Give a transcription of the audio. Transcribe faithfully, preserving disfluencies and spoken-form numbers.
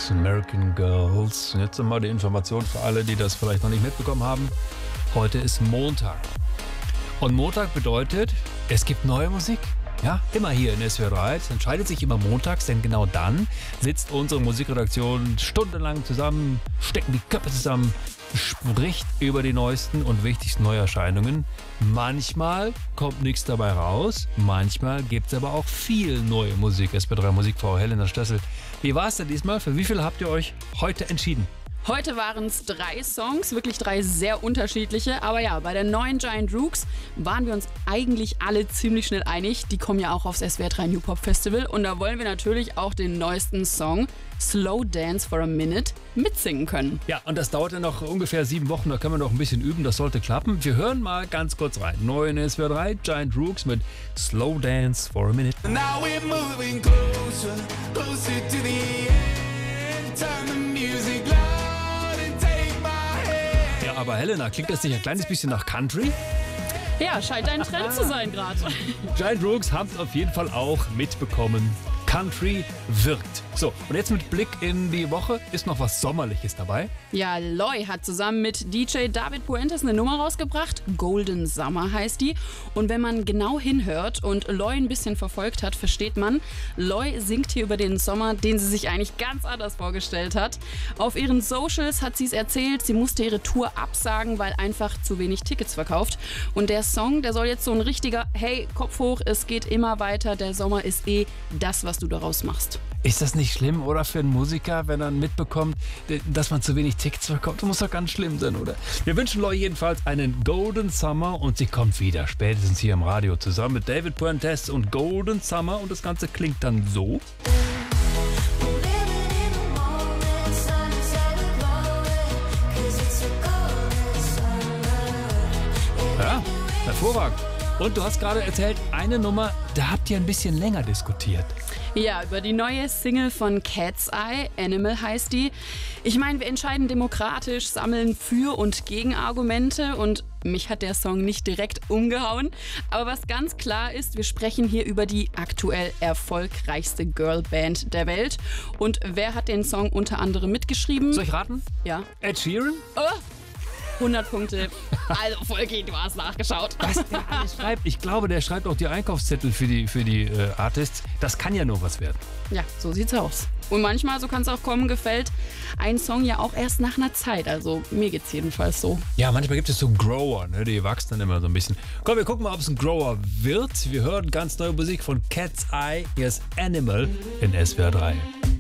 Rooks, American Girls. Und jetzt nochmal die Information für alle, die das vielleicht noch nicht mitbekommen haben. Heute ist Montag. Und Montag bedeutet, es gibt neue Musik. Ja, immer hier in S W R drei. Es entscheidet sich immer montags, denn genau dann sitzt unsere Musikredaktion stundenlang zusammen, stecken die Köpfe zusammen, spricht über die neuesten und wichtigsten Neuerscheinungen. Manchmal kommt nichts dabei raus, manchmal gibt es aber auch viel neue Musik. S W R drei Musikfrau Helena Stössel. Wie war es denn diesmal? Für wie viel habt ihr euch heute entschieden? Heute waren es drei Songs, wirklich drei sehr unterschiedliche. Aber ja, bei der neuen Giant Rooks waren wir uns eigentlich alle ziemlich schnell einig. Die kommen ja auch aufs S W R drei New Pop Festival. Und da wollen wir natürlich auch den neuesten Song Slow Dance for a Minute mitsingen können. Ja, und das dauert ja noch ungefähr sieben Wochen. Da können wir noch ein bisschen üben. Das sollte klappen. Wir hören mal ganz kurz rein. Neu in S W R drei, Giant Rooks mit Slow Dance for a Minute. Now we're moving closer, closer to the end. Turn the music loud. Aber Helena, klingt das nicht ein kleines bisschen nach Country? Ja, scheint ein Trend zu sein gerade. Giant Rooks haben es auf jeden Fall auch mitbekommen. Country wirkt. So, und jetzt mit Blick in die Woche ist noch was Sommerliches dabei. Ja, Loy hat zusammen mit D J David Puentes eine Nummer rausgebracht. Golden Summer heißt die. Und wenn man genau hinhört und Loy ein bisschen verfolgt hat, versteht man, Loy singt hier über den Sommer, den sie sich eigentlich ganz anders vorgestellt hat. Auf ihren Socials hat sie es erzählt, sie musste ihre Tour absagen, weil einfach zu wenig Tickets verkauft. Und der Song, der soll jetzt so ein richtiger, hey, Kopf hoch, es geht immer weiter, der Sommer ist eh das, was du daraus machst. Ist das nicht schlimm, oder, für einen Musiker, wenn er mitbekommt, dass man zu wenig Tickets verkauft? Das muss doch ganz schlimm sein, oder? Wir wünschen Loy jedenfalls einen Golden Summer und sie kommt wieder, spätestens hier im Radio, zusammen mit David Puentes und Golden Summer, und das Ganze klingt dann so. Ja, hervorragend. Und du hast gerade erzählt, eine Nummer, da habt ihr ein bisschen länger diskutiert. Ja, über die neue Single von Cat's Eye, Animal heißt die. Ich meine, wir entscheiden demokratisch, sammeln Für- und Gegenargumente und mich hat der Song nicht direkt umgehauen. Aber was ganz klar ist, wir sprechen hier über die aktuell erfolgreichste Girlband der Welt. Und wer hat den Song unter anderem mitgeschrieben? Soll ich raten? Ja. Ed Sheeran? Oh. hundert Punkte. Also Volki, du hast nachgeschaut. Was der alles schreibt. Ich glaube, der schreibt auch die Einkaufszettel für die, für die äh, Artists. Das kann ja nur was werden. Ja, so sieht's aus. Und manchmal, so kann es auch kommen, gefällt ein Song ja auch erst nach einer Zeit. Also mir geht's jedenfalls so. Ja, manchmal gibt es so Grower, ne? Die wachsen dann immer so ein bisschen. Komm, wir gucken mal, ob es ein Grower wird. Wir hören ganz neue Musik von Cat's Eye. Hier ist Animal in S W R drei.